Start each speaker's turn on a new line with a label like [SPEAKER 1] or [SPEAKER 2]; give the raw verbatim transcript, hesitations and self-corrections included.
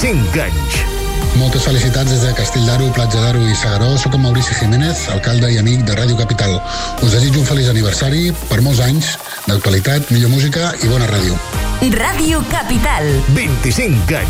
[SPEAKER 1] vint-i-cinc anys.
[SPEAKER 2] Moltes felicitats des de Castell d'Aro, Platja d'Aro i Segaró. Soc en Maurici Jiménez, alcalde i amic de Ràdio Capital. Us desitjo un feliç aniversari, per molts anys, d'actualitat, millor música i bona ràdio.
[SPEAKER 1] Ràdio Capital. vint-i-cinc anys.